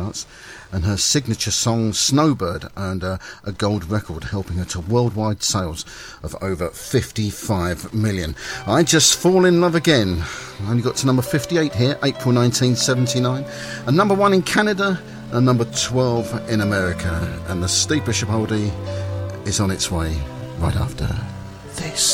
charts, and her signature song Snowbird earned a gold record, helping her to worldwide sales of over 55 million. I Just Fall in Love Again only got to number 58 here, April 1979, and number 1 in Canada and number 12 in America. And the Steve Bishop oldie is on its way right after this.